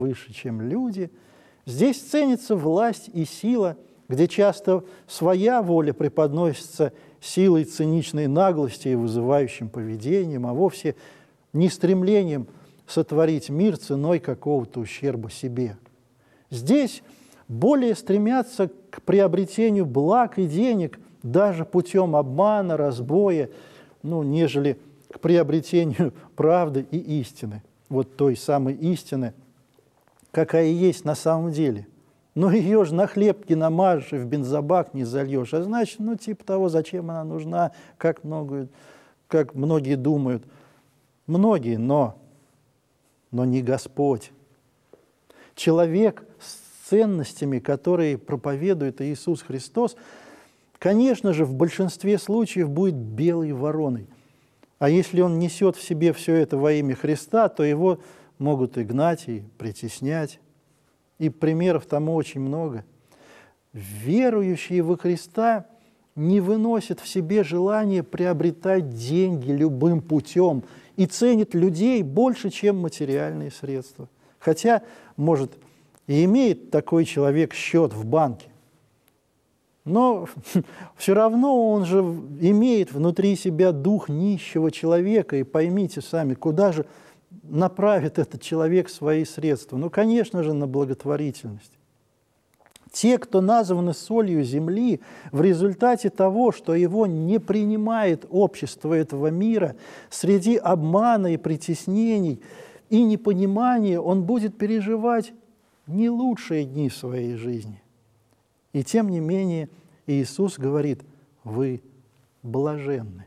выше, чем люди. Здесь ценится власть и сила, где часто своя воля преподносится силой циничной наглости и вызывающим поведением, а вовсе не стремлением сотворить мир ценой какого-то ущерба себе. Здесь более стремятся к приобретению благ и денег даже путем обмана, разбоя, нежели к приобретению правды и истины. Вот той самой истины, какая есть на самом деле. Но ее же на хлеб не намажешь и в бензобак не зальешь. А значит, типа того, зачем она нужна, как многие думают. Многие, но не Господь. Человек с ценностями, которые проповедует Иисус Христос, конечно же, в большинстве случаев будет белой вороной. А если он несет в себе все это во имя Христа, то его могут и гнать, и притеснять. И примеров тому очень много. Верующие во Христа не выносят в себе желание приобретать деньги любым путем и ценят людей больше, чем материальные средства. Хотя, может, и имеет такой человек счет в банке, но все равно он же имеет внутри себя дух нищего человека, и поймите сами, куда же направит этот человек свои средства? Конечно же, на благотворительность. Те, кто названы солью земли, в результате того, что его не принимает общество этого мира, среди обмана и притеснений и непонимания он будет переживать не лучшие дни своей жизни. И тем не менее Иисус говорит: вы блаженны.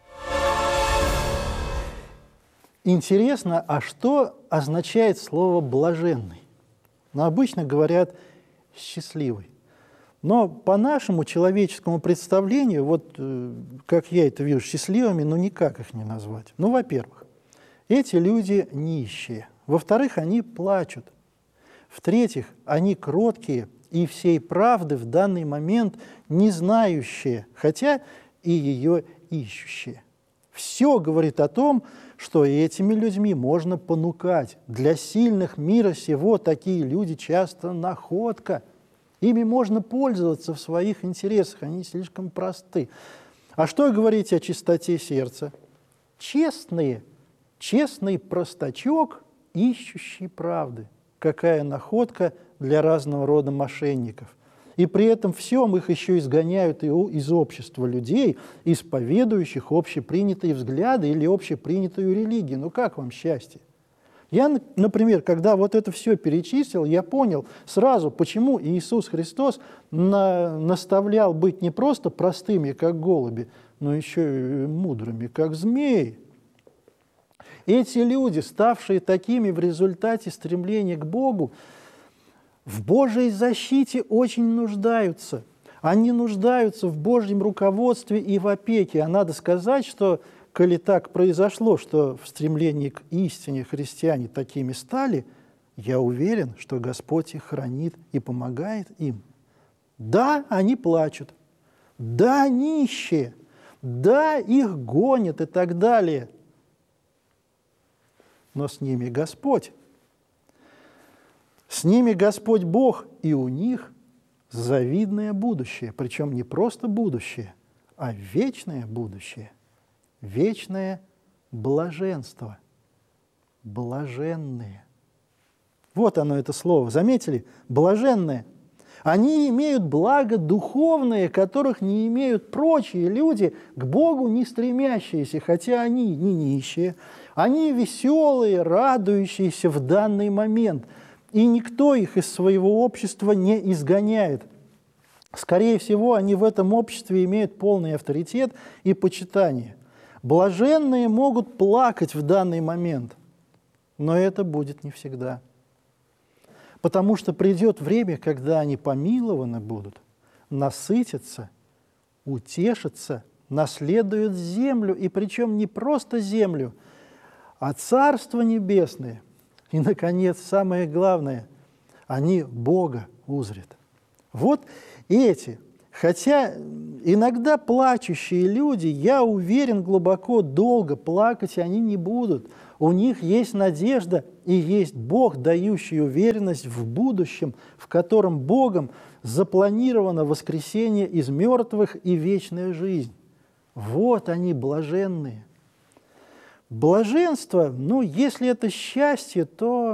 Интересно, а что означает слово «блаженный»? Обычно говорят «счастливый». Но по нашему человеческому представлению, как я это вижу, счастливыми, никак их не назвать. Во-первых, эти люди нищие. Во-вторых, они плачут. В-третьих, они кроткие и всей правды в данный момент не знающие, хотя и ее ищущие. Все говорит о том, что этими людьми можно понукать. Для сильных мира сего такие люди часто находка. Ими можно пользоваться в своих интересах, они слишком просты. А что говорить о чистоте сердца? Честный простачок, ищущий правды. Какая находка для разного рода мошенников. И при этом всем их еще изгоняют из общества людей, исповедующих общепринятые взгляды или общепринятую религию. Как вам счастье? Я, например, когда это все перечислил, я понял сразу, почему Иисус Христос наставлял быть не просто простыми, как голуби, но еще и мудрыми, как змеи. Эти люди, ставшие такими в результате стремления к Богу, в Божьей защите очень нуждаются. Они нуждаются в Божьем руководстве и в опеке. А надо сказать, что, коли так произошло, что в стремлении к истине христиане такими стали, я уверен, что Господь их хранит и помогает им. Да, они плачут. Да, нищие. Да, их гонят и так далее. Но с ними Господь. С ними Господь Бог, и у них завидное будущее. Причем не просто будущее, а вечное будущее. Вечное блаженство. Блаженные. Вот оно, это слово. Заметили? Блаженные. Они имеют благо духовное, которых не имеют прочие люди, к Богу не стремящиеся, хотя они не нищие. Они веселые, радующиеся в данный момент. И никто их из своего общества не изгоняет. Скорее всего, они в этом обществе имеют полный авторитет и почитание. Блаженные могут плакать в данный момент, но это будет не всегда. Потому что придет время, когда они помилованы будут, насытятся, утешатся, наследуют землю, и причем не просто землю, а Царство Небесное. И, наконец, самое главное, они Бога узрят. Вот эти, хотя иногда плачущие люди, я уверен, глубоко, долго плакать они не будут. У них есть надежда и есть Бог, дающий уверенность в будущем, в котором Богом запланировано воскресение из мертвых и вечная жизнь. Вот они, блаженные. Блаженство, ну, если это счастье, то